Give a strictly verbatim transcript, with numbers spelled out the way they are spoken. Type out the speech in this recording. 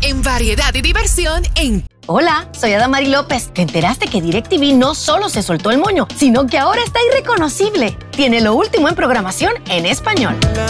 en variedad y diversión en... Hola, soy Adamari López. ¿Te enteraste que DirecTV no solo se soltó el moño, sino que ahora está irreconocible? Tiene lo último en programación en español.